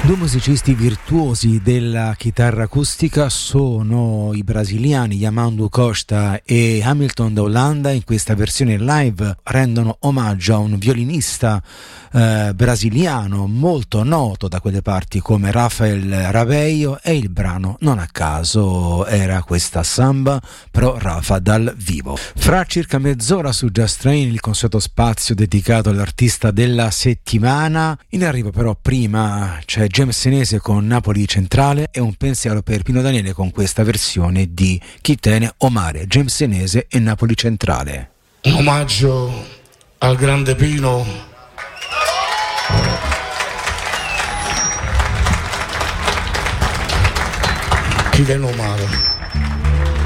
Due musicisti virtuosi della chitarra acustica sono i brasiliani Yamandu Costa e Hamilton da Holanda. In questa versione live rendono omaggio a un violinista brasiliano molto noto da quelle parti come Rafael Raveio, e il brano non a caso era questa Samba Pro Rafa dal vivo. Fra circa mezz'ora su Just Train il consueto spazio dedicato all'artista della settimana. In arrivo però prima c'è James Senese con Napoli Centrale e un pensiero per Pino Daniele con questa versione di Chi Tene o Mare, James Senese e Napoli Centrale. Un omaggio al grande Pino. Chi Tene o Mare.